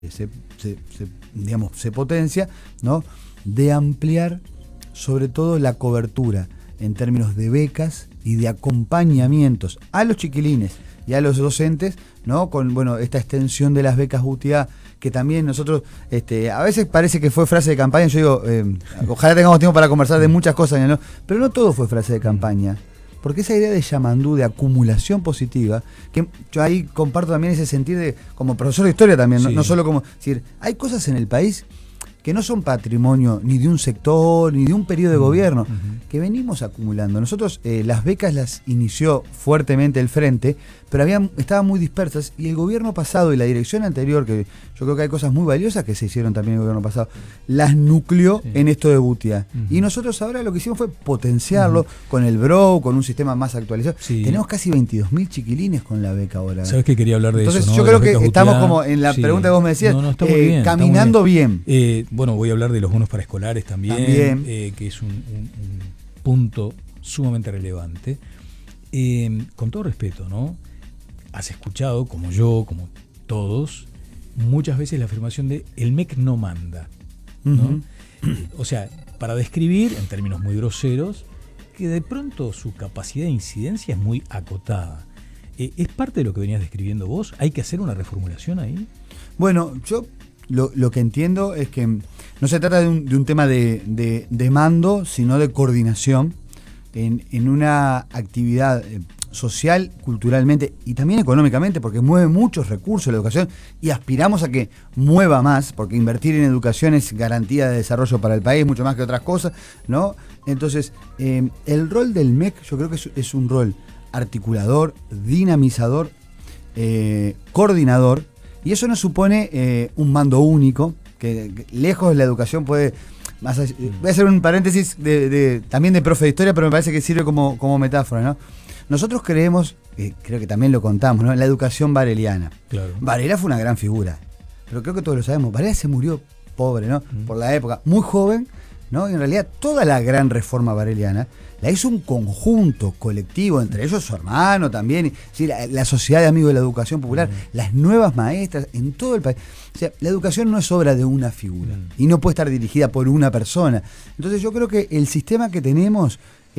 digamos, se potencia, ¿no? De ampliar sobre todo la cobertura en términos de becas y de acompañamientos a los chiquilines y a los docentes, ¿no? Con, bueno, esta extensión de las becas UTIA, que también nosotros, a veces parece que fue frase de campaña. Yo digo, ojalá tengamos tiempo para conversar de muchas cosas, ¿no? Pero no todo fue frase de campaña. Porque esa idea de Yamandú, de acumulación positiva, que yo ahí comparto también ese sentir de, como profesor de historia también, sí. no solo como, es decir, hay cosas en el país que no son patrimonio ni de un sector, ni de un periodo de gobierno, que venimos acumulando. Nosotros las becas las inició fuertemente el Frente, pero estaban muy dispersas, y el gobierno pasado y la dirección anterior, que yo creo que hay cosas muy valiosas que se hicieron también en el gobierno pasado, las nucleó en esto de UTIA. Y nosotros ahora lo que hicimos fue potenciarlo con el BRO, con un sistema más actualizado. Sí. Tenemos casi 22.000 chiquilines con la beca ahora. ¿Sabes que quería hablar de eso? Entonces yo creo que estamos como en la pregunta que vos me decías, está muy bien, caminando bien. Bueno, voy a hablar de los bonos para escolares también. Que es un punto sumamente relevante. Con todo respeto, ¿no? Has escuchado, como yo, como todos, muchas veces la afirmación de el MEC no manda, ¿no? O sea, para describir, en términos muy groseros, que de pronto su capacidad de incidencia es muy acotada. ¿Es parte de lo que venías describiendo vos? ¿Hay que hacer una reformulación ahí? Bueno, yo lo que entiendo es que no se trata de un tema de mando, sino de coordinación en una actividad social, culturalmente y también económicamente, porque mueve muchos recursos la educación, y aspiramos a que mueva más, porque invertir en educación es garantía de desarrollo para el país, mucho más que otras cosas, ¿no? Entonces, el rol del MEC yo creo que es un rol articulador, dinamizador, coordinador, y eso no supone un mando único, que lejos de la educación puede... Voy a hacer un paréntesis también de profe de historia, pero me parece que sirve como metáfora, ¿no? Nosotros creemos, creo que también lo contamos, ¿no? En la educación vareliana. Claro. Varela fue una gran figura, pero creo que todos lo sabemos. Varela se murió pobre, ¿no? Por la época, muy joven, ¿no? Y en realidad toda la gran reforma vareliana la hizo un conjunto colectivo, entre ellos su hermano también, ¿sí? la Sociedad de Amigos de la Educación Popular, las nuevas maestras en todo el país. O sea, la educación no es obra de una figura y no puede estar dirigida por una persona. Entonces yo creo que el sistema que tenemos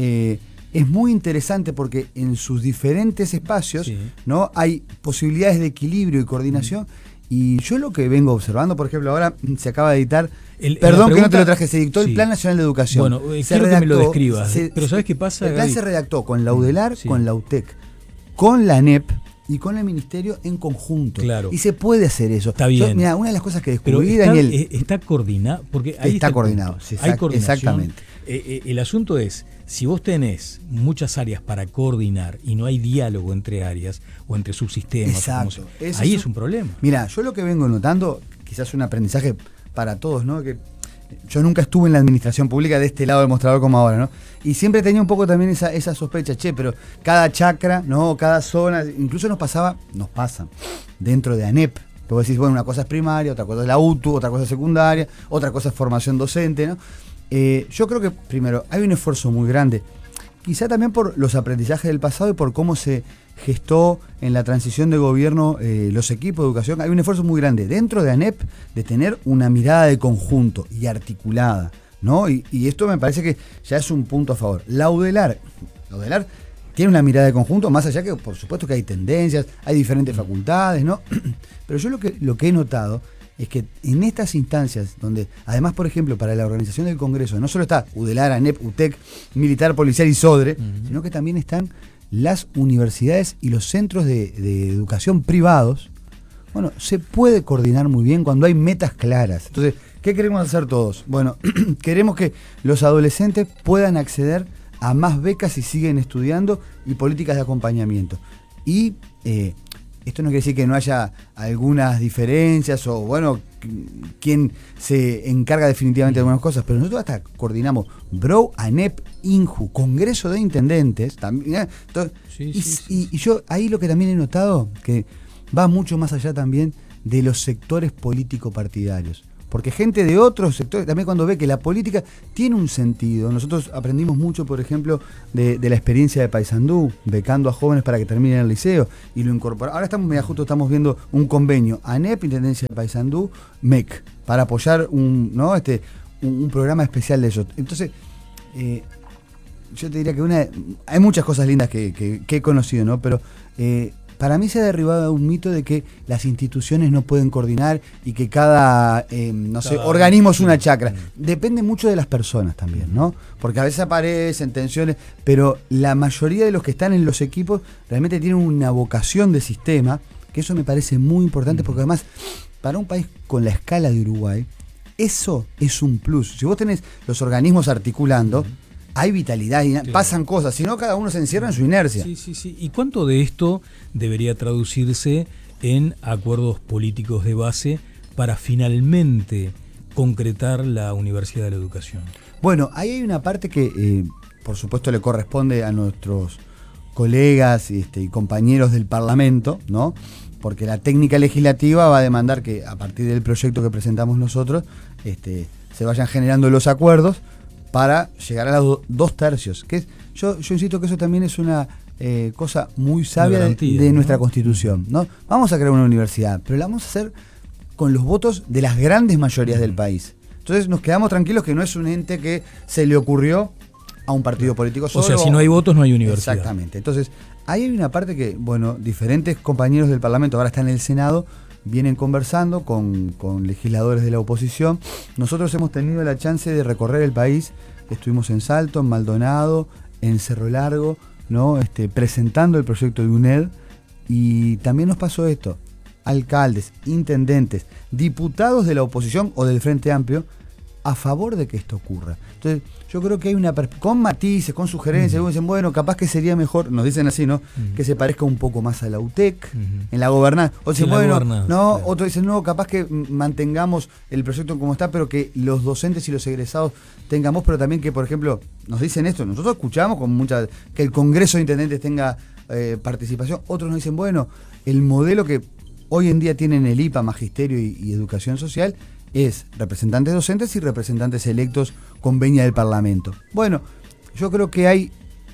es muy interesante, porque en sus diferentes espacios, ¿no? Hay posibilidades de equilibrio y coordinación. Y yo lo que vengo observando, por ejemplo, ahora se acaba de editar, perdón que no te lo traje, se dictó el Plan Nacional de Educación. Bueno, quiero que me lo describas. Pero ¿sabes qué pasa? El plan se redactó con la UDELAR, con la UTEC, con la ANEP y con el Ministerio en conjunto. Claro. Y se puede hacer eso. Está bien. Mira, una de las cosas que descubrí, Daniel... Está coordinado, porque ahí está coordinado. Sí, hay coordinación. Exactamente. El asunto es, si vos tenés muchas áreas para coordinar y no hay diálogo entre áreas o entre subsistemas, exacto, ahí es un problema. Mira, yo lo que vengo notando, quizás un aprendizaje para todos, ¿no? Que yo nunca estuve en la administración pública de este lado del mostrador como ahora, ¿no? Y siempre tenía un poco también esa sospecha, pero cada chacra, ¿no? Cada zona, incluso nos pasa dentro de ANEP. Que vos decís, bueno, una cosa es primaria, otra cosa es la UTU, otra cosa es secundaria, otra cosa es formación docente, ¿no? Yo creo que, primero, hay un esfuerzo muy grande, quizá también por los aprendizajes del pasado y por cómo se gestó en la transición de gobierno los equipos de educación. Hay un esfuerzo muy grande dentro de ANEP de tener una mirada de conjunto y articulada, ¿no? Y esto me parece que ya es un punto a favor. La UDELAR tiene una mirada de conjunto, más allá que, por supuesto, que hay tendencias, hay diferentes facultades, ¿no? Pero yo lo que he notado es que en estas instancias, donde además, por ejemplo, para la organización del Congreso, no solo está UDELAR, ANEP, UTEC, Militar, Policial y SODRE, sino que también están las universidades y los centros de educación privados. Bueno, se puede coordinar muy bien cuando hay metas claras. Entonces, ¿qué queremos hacer todos? Bueno, queremos que los adolescentes puedan acceder a más becas si siguen estudiando y políticas de acompañamiento. Y esto no quiere decir que no haya algunas diferencias o, bueno, quien se encarga definitivamente de algunas cosas, pero nosotros hasta coordinamos BRO, ANEP, INJU, Congreso de Intendentes, también, entonces, y yo ahí lo que también he notado, que va mucho más allá también de los sectores político-partidarios. porque gente de otros sectores también cuando ve que la política tiene un sentido. Nosotros aprendimos mucho, por ejemplo, de la experiencia de Paysandú, becando a jóvenes para que terminen el liceo y lo incorporamos. Ahora justo estamos viendo un convenio ANEP, Intendencia de Paysandú, MEC, para apoyar un programa especial de ellos. Entonces, yo te diría que hay muchas cosas lindas que he conocido, ¿no? Pero para mí se ha derribado un mito de que las instituciones no pueden coordinar y que cada organismo es una chacra. Depende mucho de las personas también, ¿no? Porque a veces aparecen tensiones, pero la mayoría de los que están en los equipos realmente tienen una vocación de sistema, que eso me parece muy importante, porque además, para un país con la escala de Uruguay, eso es un plus. Si vos tenés los organismos articulando, hay vitalidad y pasan cosas, si no cada uno se encierra en su inercia. Sí. ¿Y cuánto de esto debería traducirse en acuerdos políticos de base para finalmente concretar la Universidad de la Educación? Bueno, ahí hay una parte que por supuesto le corresponde a nuestros colegas y compañeros del Parlamento, ¿no? Porque la técnica legislativa va a demandar que a partir del proyecto que presentamos nosotros se vayan generando los acuerdos para llegar a los 2/3, que yo insisto que eso también es una cosa muy sabia de nuestra Constitución, ¿no? Vamos a crear una universidad, pero la vamos a hacer con los votos de las grandes mayorías del país. Entonces nos quedamos tranquilos que no es un ente que se le ocurrió a un partido político solo. O sea, si no hay votos no hay universidad. Exactamente. Entonces, ahí hay una parte que, diferentes compañeros del Parlamento, ahora están en el Senado, vienen conversando con legisladores de la oposición. Nosotros hemos tenido la chance de recorrer el país. Estuvimos en Salto, en Maldonado, en Cerro Largo, ¿no? Presentando el proyecto de UNED. Y también nos pasó esto. Alcaldes, intendentes, diputados de la oposición o del Frente Amplio a favor de que esto ocurra. Entonces, yo creo que hay con matices, con sugerencias, algunos dicen, bueno, capaz que sería mejor, nos dicen así, ¿no? Que se parezca un poco más a la UTEC, en la gobernanza. O dicen, claro. Otros dicen, no, capaz que mantengamos el proyecto como está, pero que los docentes y los egresados tengamos, pero también que, por ejemplo, nos dicen esto, nosotros escuchamos que el Congreso de Intendentes tenga participación, otros nos dicen, bueno, el modelo que hoy en día tienen el IPA, Magisterio y Educación Social, es representantes docentes y representantes electos con venia del Parlamento. Bueno, yo creo que hay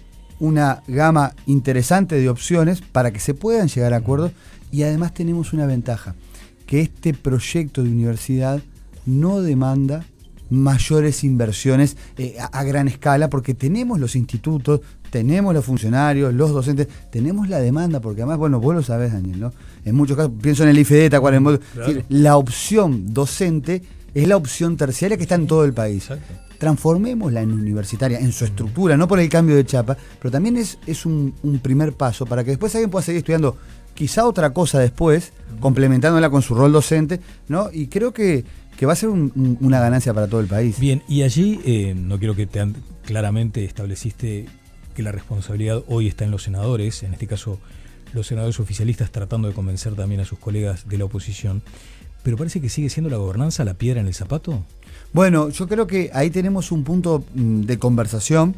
una gama interesante de opciones para que se puedan llegar a acuerdos y además tenemos una ventaja, que este proyecto de universidad no demanda mayores inversiones a gran escala porque tenemos los institutos, tenemos los funcionarios, los docentes, tenemos la demanda, porque además, bueno, vos lo sabés, Daniel, ¿no? En muchos casos, pienso en el IFED, claro. La opción docente es la opción terciaria que está en todo el país. Exacto. Transformémosla en universitaria, en su estructura, no por el cambio de chapa, pero también es un primer paso para que después alguien pueda seguir estudiando quizá otra cosa después, complementándola con su rol docente, ¿no? Y creo que va a ser una ganancia para todo el país. Bien, y allí, no quiero que claramente estableciste que la responsabilidad hoy está en los senadores, en este caso los senadores oficialistas tratando de convencer también a sus colegas de la oposición, pero parece que sigue siendo la gobernanza la piedra en el zapato. Bueno, yo creo que ahí tenemos un punto de conversación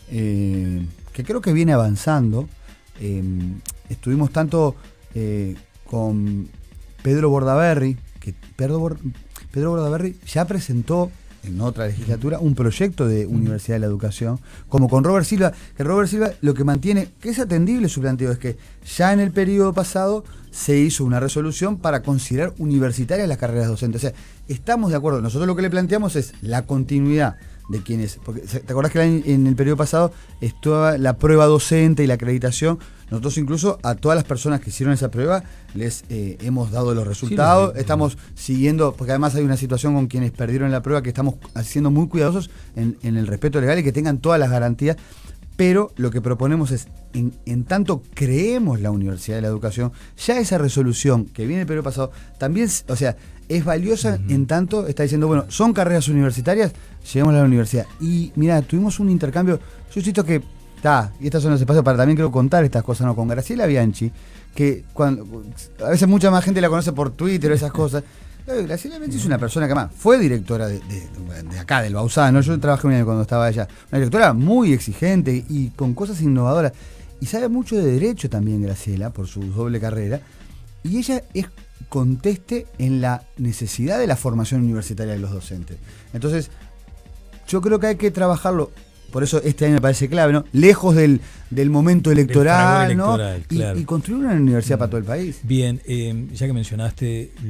que creo que viene avanzando. Estuvimos tanto con Pedro Bordaberry, que Pedro Bordaberry ya presentó en otra legislatura un proyecto de Universidad de la Educación, como con Robert Silva, que Robert Silva lo que mantiene, que es atendible su planteo, es que ya en el periodo pasado se hizo una resolución para considerar universitarias las carreras docentes. O sea, estamos de acuerdo. Nosotros lo que le planteamos es la continuidad de quienes, porque ¿te acordás que en el periodo pasado estaba la prueba docente y la acreditación? Nosotros incluso a todas las personas que hicieron esa prueba les hemos dado los resultados, estamos siguiendo, porque además hay una situación con quienes perdieron la prueba que estamos siendo muy cuidadosos en el respeto legal y que tengan todas las garantías, pero lo que proponemos es, en tanto creemos la Universidad de la Educación, ya esa resolución que viene el periodo pasado, también, o sea, es valiosa en tanto está diciendo, bueno, son carreras universitarias, llegamos a la universidad. Y mira, tuvimos un intercambio, yo siento que y estos son los espacios para también quiero contar estas cosas, ¿no? Con Graciela Bianchi, que a veces mucha más gente la conoce por Twitter o esas cosas. Graciela Bianchi es una persona que además fue directora de acá, del Bausano. Yo trabajé con ella cuando estaba allá. Una directora muy exigente y con cosas innovadoras. Y sabe mucho de derecho también Graciela, por su doble carrera. Y ella es conteste en la necesidad de la formación universitaria de los docentes. Entonces, yo creo que hay que trabajarlo. Por eso este año me parece clave, ¿no? Lejos del momento electoral, ¿no? Claro. Y construir una universidad para todo el país. Bien, ya que mencionaste